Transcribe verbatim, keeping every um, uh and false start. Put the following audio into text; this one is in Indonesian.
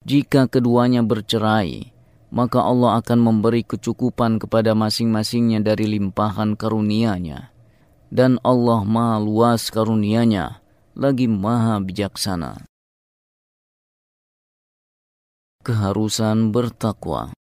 Jika keduanya bercerai, maka Allah akan memberi kecukupan kepada masing-masingnya dari limpahan karunia-Nya. Dan Allah Maha luas karunia-Nya, lagi Maha bijaksana. Keharusan bertakwa.